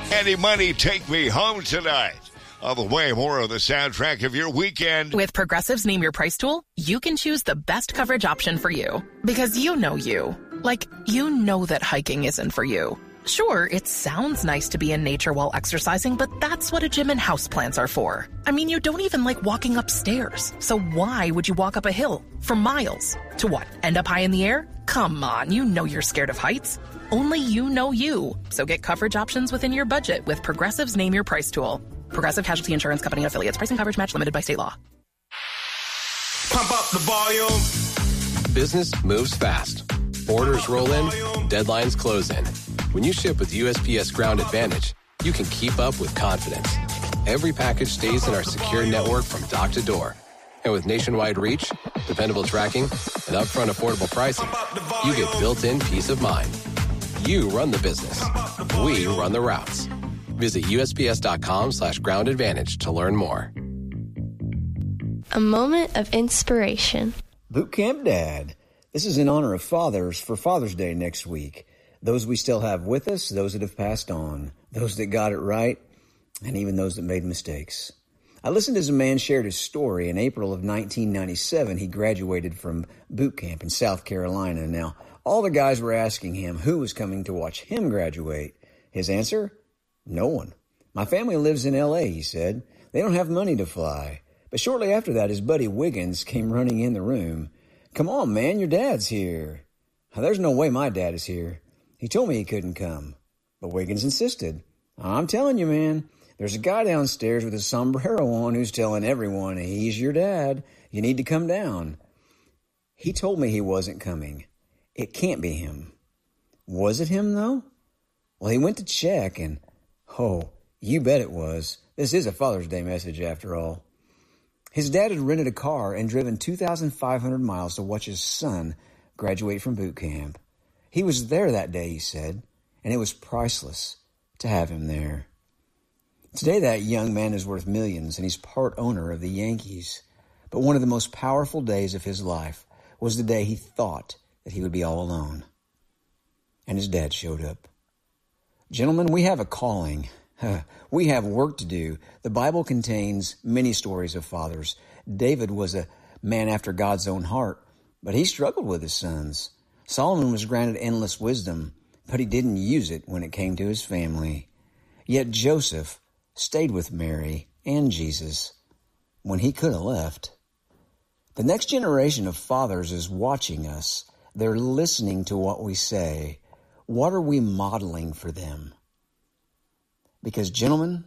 Any Money, Take Me Home Tonight. All the way, more of the soundtrack of your weekend. With Progressive's Name Your Price tool, you can choose the best coverage option for you. Because you know you. Like, you know that hiking isn't for you. Sure, it sounds nice to be in nature while exercising, but that's what a gym and houseplants are for. I mean, you don't even like walking upstairs. So why would you walk up a hill for miles? To what, end up high in the air? Come on, you know you're scared of heights. Only you know you. So get coverage options within your budget with Progressive's Name Your Price tool. Progressive Casualty Insurance Company and Affiliates. Price and coverage match limited by state law. Pump up the volume. Business moves fast. Orders roll in, deadlines close in. When you ship with USPS Ground Advantage, you can keep up with confidence. Every package stays in our secure network from dock to door. And with nationwide reach, dependable tracking, and upfront affordable pricing, you get built-in peace of mind. You run the business. We run the routes. Visit USPS.com/Ground Advantage to learn more. A moment of inspiration. Boot Camp Dad. This is in honor of fathers for Father's Day next week. Those we still have with us, those that have passed on, those that got it right, and even those that made mistakes. I listened as a man shared his story. In April of 1997, he graduated from boot camp in South Carolina. Now, all the guys were asking him who was coming to watch him graduate. His answer? No one. My family lives in L.A., he said. They don't have money to fly. But shortly after that, his buddy Wiggins came running in the room. Come on, man, your dad's here. There's no way my dad is here. He told me he couldn't come. But Wiggins insisted. I'm telling you, man, there's a guy downstairs with a sombrero on who's telling everyone he's your dad. You need to come down. He told me he wasn't coming. It can't be him. Was it him, though? Well, he went to check, and, oh, you bet it was. This is a Father's Day message, after all. His dad had rented a car and driven 2,500 miles to watch his son graduate from boot camp. He was there that day, he said, and it was priceless to have him there. Today, that young man is worth millions, and he's part owner of the Yankees. But one of the most powerful days of his life was the day he thought that he would be all alone. And his dad showed up. Gentlemen, we have a calling. We have work to do. The Bible contains many stories of fathers. David was a man after God's own heart, but he struggled with his sons. Solomon was granted endless wisdom, but he didn't use it when it came to his family. Yet Joseph stayed with Mary and Jesus when he could have left. The next generation of fathers is watching us. They're listening to what we say. What are we modeling for them? Because, gentlemen,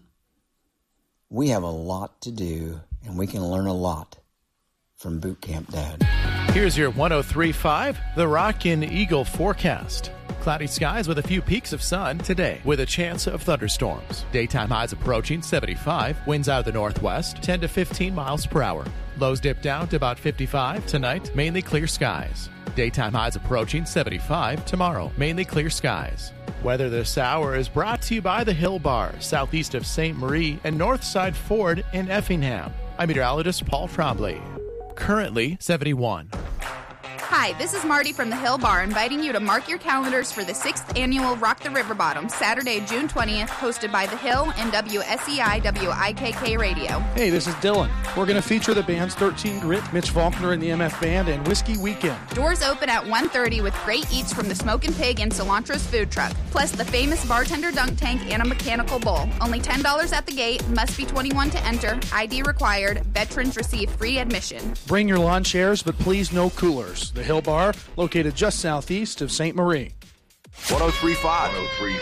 we have a lot to do, and we can learn a lot from Boot Camp Dad. Here's your 103.5 The Rockin' Eagle forecast. Cloudy skies with a few peaks of sun today with a chance of thunderstorms. Daytime highs approaching 75. Winds out of the northwest, 10 to 15 miles per hour. Lows dip down to about 55 tonight. Mainly clear skies. Daytime highs approaching 75 tomorrow. Mainly clear skies. Weather this hour is brought to you by the Hill Bar, southeast of St. Marie and Northside Ford in Effingham. I'm meteorologist Paul Trombley. Currently 71. Hi, this is Marty from the Hill Bar, inviting you to mark your calendars for the 6th annual Rock the River Bottom, Saturday, June 20th, hosted by The Hill and WSEI WIKK Radio. Hey, this is Dylan. We're going to feature the bands 13 Grit, Mitch Faulkner and the MF Band, and Whiskey Weekend. Doors open at 1:30 with great eats from the Smokin' Pig and Cilantro's food truck, plus the famous bartender dunk tank and a mechanical bull. Only $10 at the gate, must be 21 to enter, ID required, veterans receive free admission. Bring your lawn chairs, but please no coolers. The Hill Bar, located just southeast of St. Marie. 103.5.